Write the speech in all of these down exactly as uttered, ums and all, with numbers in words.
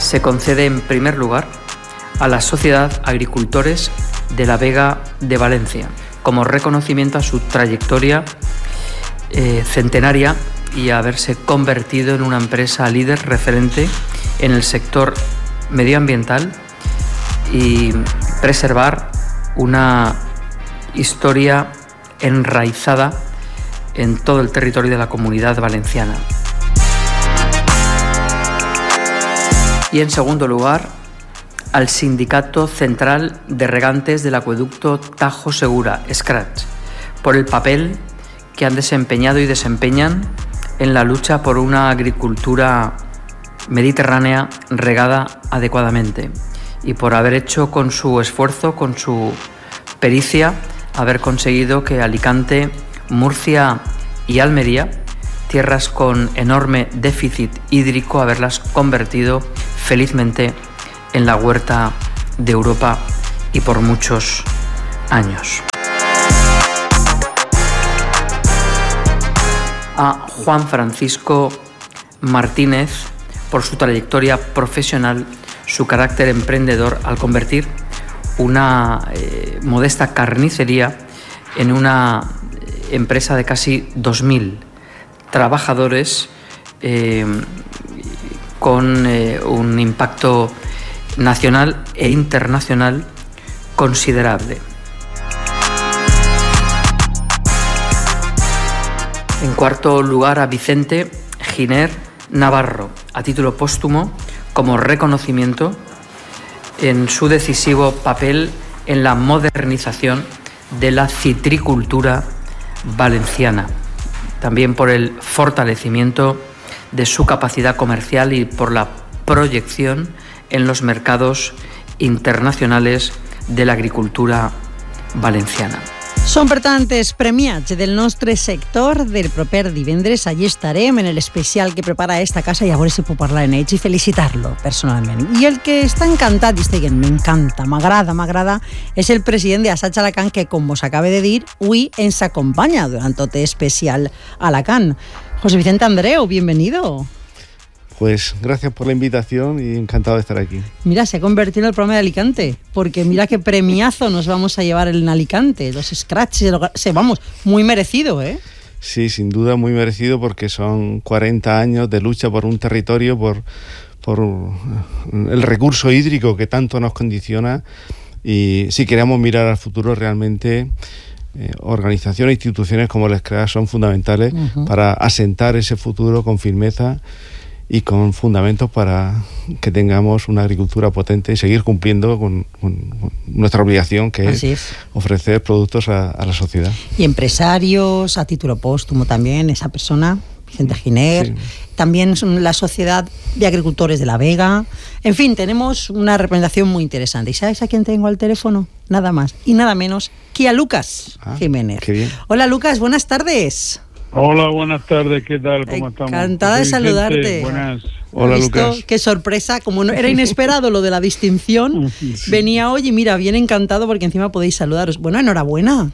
se concede en primer lugar a la Sociedad Agricultores de la Vega de Valencia, como reconocimiento a su trayectoria eh, centenaria y a haberse convertido en una empresa líder referente en el sector medioambiental y preservar una historia enraizada en todo el territorio de la Comunidad Valenciana. Y en segundo lugar, al Sindicato Central de Regantes del Acueducto Tajo Segura, Scratch, por el papel que han desempeñado y desempeñan en la lucha por una agricultura mediterránea regada adecuadamente y por haber hecho con su esfuerzo, con su pericia, haber conseguido que Alicante, Murcia y Almería, tierras con enorme déficit hídrico, haberlas convertido felizmente en la huerta de Europa y por muchos años. A Juan Francisco Martínez, por su trayectoria profesional, su carácter emprendedor al convertir una eh, modesta carnicería en una empresa de casi dos mil trabajadores eh, con eh, un impacto nacional e internacional considerable. En cuarto lugar, a Vicente Giner Navarro, a título póstumo, como reconocimiento en su decisivo papel en la modernización de la citricultura valenciana, también por el fortalecimiento de su capacidad comercial y por la proyección en los mercados internacionales de la agricultura valenciana. Són, per tant, els premiats del nostre sector del proper divendres. Allí estarem en el especial que prepara esta casa i a veure si puc parlar en ells i felicitar-lo personalment. I el que està encantat, i estic dient, m'encanta, m'agrada, m'agrada, és el president d'Assaig Alacant, que, com vos acabe de dir, avui ens acompanya durant tot especial Alacant. José Vicente Andreu, bienvenido. Pues gracias por la invitación y encantado de estar aquí. Mira, se ha convertido en el programa de Alicante, porque mira qué premiazo nos vamos a llevar en Alicante, los scratches, vamos, muy merecido, ¿eh? Sí, sin duda muy merecido, porque son cuarenta años de lucha por un territorio, por, por el recurso hídrico que tanto nos condiciona, y si queremos mirar al futuro realmente... Eh, organizaciones e instituciones como el SCRAT son fundamentales uh-huh. para asentar ese futuro con firmeza y con fundamentos para que tengamos una agricultura potente y seguir cumpliendo con, con, con nuestra obligación, que es, es ofrecer productos a, a la sociedad. Y empresarios, a título póstumo también, esa persona, Vicente Giner, sí. También la Sociedad de Agricultores de la Vega. En fin, tenemos una representación muy interesante. ¿Y sabes a quién tengo al teléfono? Nada más y nada menos que a Lucas ah, Jiménez. Qué bien. Hola, Lucas, buenas tardes. Hola, buenas tardes, ¿qué tal? ¿Cómo estamos? Encantada de saludarte. Buenas. Hola, ¿Visto? Lucas. Qué sorpresa, como no era inesperado lo de la distinción, sí. Venía hoy y mira, bien encantado porque encima podéis saludaros. Bueno, enhorabuena.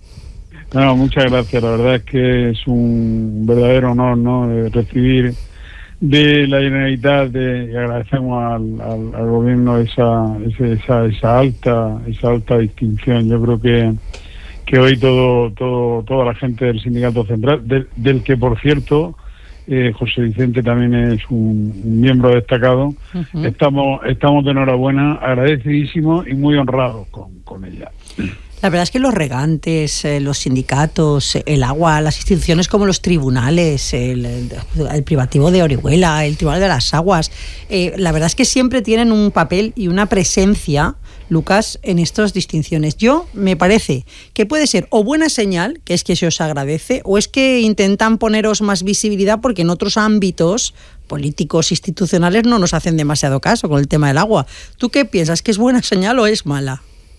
No, muchas gracias, la verdad es que es un verdadero honor, ¿no?, de recibir de la Generalitat, de, y agradecemos al, al, al gobierno esa, esa, esa alta, esa alta distinción. Yo creo que que hoy todo, todo, toda la gente del Sindicato Central, del, del que por cierto eh, José Vicente también es un, un miembro destacado, uh-huh. estamos, estamos de enhorabuena, agradecidísimos y muy honrados con, con ella. La verdad es que los regantes, eh, los sindicatos, el agua, las instituciones como los tribunales, el, el, el privativo de Orihuela, el Tribunal de las Aguas, eh, la verdad es que siempre tienen un papel y una presencia, Lucas, en estas distinciones. Yo, me parece que puede ser o buena señal, que es que se os agradece, o es que intentan poneros más visibilidad porque en otros ámbitos políticos, institucionales, no nos hacen demasiado caso con el tema del agua. ¿Tú qué piensas? ¿Que es buena señal o es mala?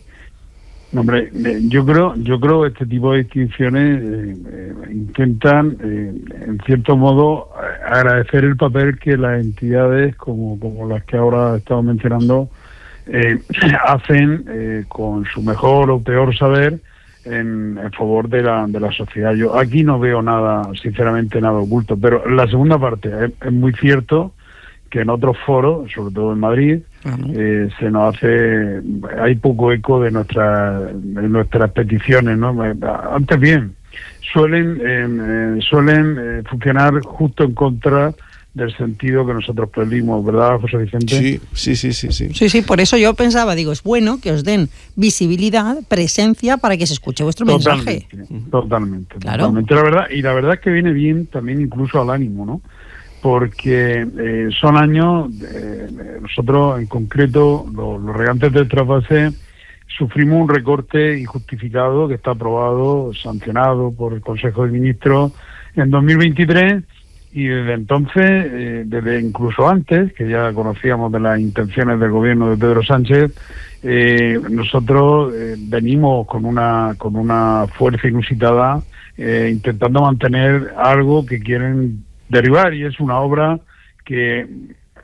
Hombre, yo creo, yo creo que este tipo de distinciones eh, eh, intentan, eh, en cierto modo, agradecer el papel que las entidades, como, como las que ahora estamos mencionando, eh, hacen eh, con su mejor o peor saber en, en favor de la, de la sociedad. Yo aquí no veo nada, sinceramente, nada oculto, pero la segunda parte es, es muy cierto que en otros foros, sobre todo en Madrid, uh-huh. eh, se nos hace, hay poco eco de, nuestra, de nuestras peticiones, ¿no? Antes bien, suelen, eh, suelen eh, funcionar justo en contra del sentido que nosotros pedimos, ¿verdad, José Vicente? Sí, sí, sí, sí, sí. Sí, sí, por eso yo pensaba, digo, es bueno que os den visibilidad, presencia, para que se escuche vuestro totalmente, mensaje. Totalmente, claro. totalmente, la verdad, y la verdad es que viene bien también incluso al ánimo, ¿no? Porque eh, son años, eh, nosotros en concreto, los, los regantes del trasvase, sufrimos un recorte injustificado que está aprobado, sancionado por el Consejo de Ministros en dos mil veintitrés, y desde entonces, eh, desde incluso antes, que ya conocíamos de las intenciones del gobierno de Pedro Sánchez, eh, nosotros eh, venimos con una con una fuerza inusitada, eh, intentando mantener algo que quieren derribar, y es una obra que eh,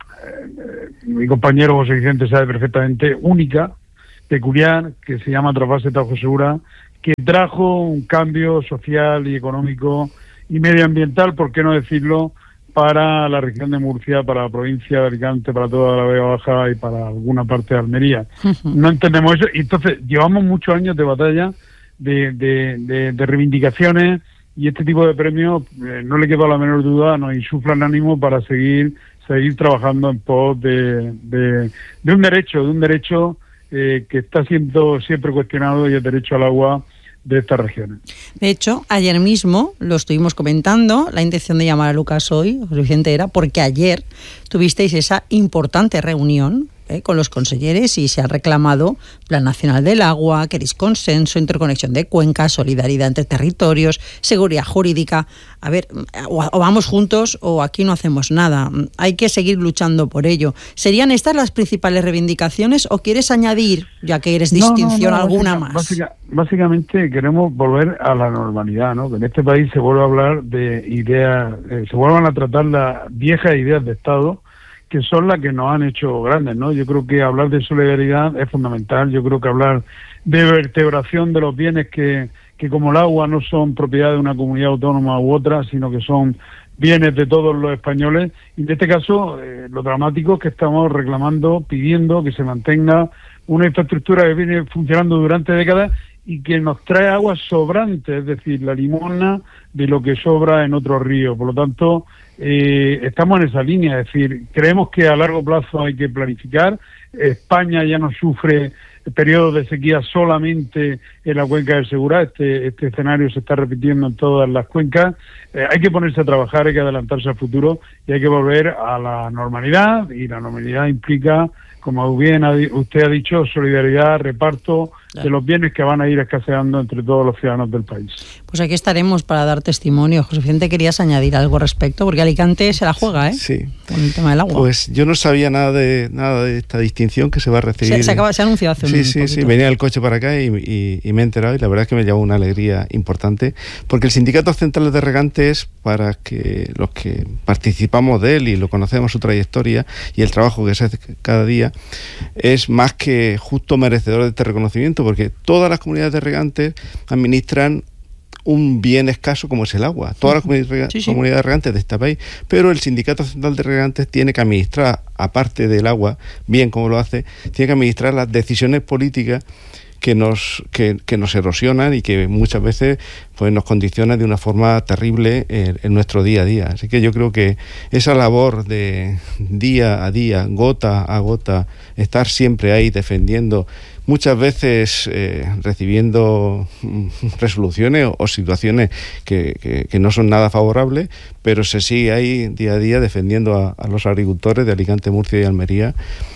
mi compañero José Vicente sabe perfectamente, única, peculiar, que se llama Trasvase Tajo Segura, que trajo un cambio social y económico y medioambiental, por qué no decirlo, para la región de Murcia, para la provincia de Alicante, para toda la Vega Baja y para alguna parte de Almería. No entendemos eso, y entonces llevamos muchos años de batalla, de, de, de, de reivindicaciones, y este tipo de premios, eh, no le queda la menor duda, nos insuflan ánimo para seguir seguir trabajando en pos de, de, de un derecho, de un derecho eh, que está siendo siempre cuestionado, y el derecho al agua de estas regiones. De hecho, ayer mismo lo estuvimos comentando, la intención de llamar a Lucas hoy, José Vicente, era porque ayer tuvisteis esa importante reunión eh, con los consejeros y se ha reclamado Plan Nacional del Agua, queréis consenso, interconexión de cuencas, solidaridad entre territorios, seguridad jurídica. A ver, o, o vamos juntos o aquí no hacemos nada. Hay que seguir luchando por ello. ¿Serían estas las principales reivindicaciones o quieres añadir, ya que eres distinción, no, no, no, alguna básica, más? Básica, básicamente queremos volver a la normalidad, ¿no? Que en este país se vuelva a hablar de ideas, eh, se vuelvan a tratar las viejas ideas de Estado, que son las que nos han hecho grandes, ¿no? Yo creo que hablar de solidaridad es fundamental. Yo creo que hablar de vertebración de los bienes que, que como el agua no son propiedad de una comunidad autónoma u otra, sino que son bienes de todos los españoles. Y en este caso, eh, lo dramático es que estamos reclamando, pidiendo que se mantenga una infraestructura que viene funcionando durante décadas y que nos trae agua sobrante, es decir, la limosna de lo que sobra en otros ríos. Por lo tanto, eh, estamos en esa línea, es decir, creemos que a largo plazo hay que planificar. España ya no sufre periodos de sequía solamente en la cuenca del Segura, este, este escenario se está repitiendo en todas las cuencas. Eh, hay que ponerse a trabajar, hay que adelantarse al futuro y hay que volver a la normalidad, y la normalidad implica, como bien usted ha dicho, solidaridad, reparto de los bienes que van a ir escaseando entre todos los ciudadanos del país. Pues aquí estaremos para dar testimonio. José Vicente, ¿querías añadir algo al respecto? Porque Alicante se la juega, ¿eh? Sí. Con el tema del agua. Pues yo no sabía nada de nada de esta distinción que se va a recibir. Se, se, acaba, se ha anunciado hace sí, un Sí, poquito. sí, venía el coche para acá y, y, y me he enterado, y la verdad es que me llevó una alegría importante, porque el Sindicato Central de Regantes, para que los que participamos de él y lo conocemos, su trayectoria y el trabajo que se hace cada día, es más que justo merecedor de este reconocimiento, porque todas las comunidades de regantes administran un bien escaso como es el agua, todas las comunidades, sí, sí. comunidades regantes de este país, pero el Sindicato Central de Regantes tiene que administrar, aparte del agua, bien como lo hace, tiene que administrar las decisiones políticas que nos que, que nos erosionan y que muchas veces pues nos condicionan de una forma terrible en, en nuestro día a día. Así que yo creo que esa labor de día a día, gota a gota, estar siempre ahí defendiendo, muchas veces eh, recibiendo mm, resoluciones o, o situaciones que, que, que no son nada favorables, pero se sigue ahí día a día defendiendo a, a los agricultores de Alicante, Murcia y Almería,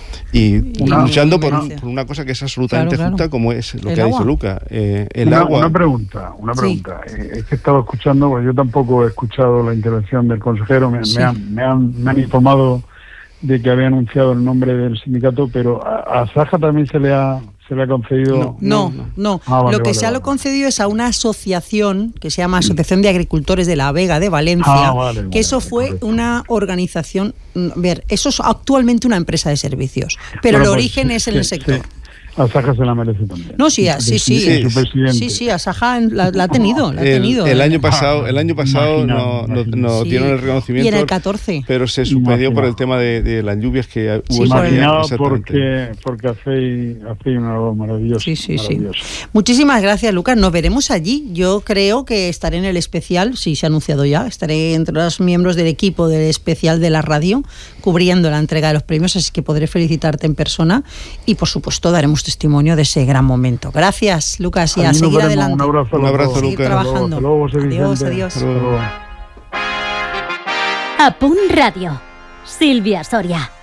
y una, luchando por, un, por una cosa que es absolutamente claro, claro. justa, como es lo el que agua. ha dicho Lucas, eh, el una, agua. Una pregunta, una pregunta. Sí. Eh, es que estaba escuchando, porque yo tampoco he escuchado la intervención del consejero, me, sí. me, han, me, han, me han informado de que había anunciado el nombre del sindicato, pero a, a Saja también se le ha se le ha concedido. No, no, no. no. Ah, vale, lo que vale, se vale. ha concedido es a una asociación que se llama Asociación de Agricultores de la Vega de Valencia, ah, vale, vale, que eso vale, fue correcto. una organización, ver, eso es actualmente una empresa de servicios, pero bueno, el origen pues, es en sí, el sector. Sí. Asaja se la merece también. No, sí, sí, sí. Sí, sí, sí, Asaja la, la ha tenido, la ha el, tenido. El año pasado, el año pasado Imaginado, no, no, no sí. dieron el reconocimiento. Y en el catorce. Pero se suspendió Imaginado. por el tema de, de las lluvias que hubo. Sí, ese por el- día, Imaginado exactamente. porque, porque hacéis, hacéis una labor maravillosa. Sí, sí, sí. maravillosa. Muchísimas gracias, Lucas. Nos veremos allí. Yo creo que estaré en el especial, sí, se ha anunciado ya, estaré entre los miembros del equipo del especial de la radio, cubriendo la entrega de los premios, así que podré felicitarte en persona y, por supuesto, daremos testimonio de ese gran momento. Gracias, Lucas, y Allí a nos seguir veremos. adelante. Un abrazo, a Un los abrazo, dos. Seguir Lucas. trabajando. Hasta luego, José Adiós, Vicente. adiós. Hasta luego. Apun Radio. Silvia Soria.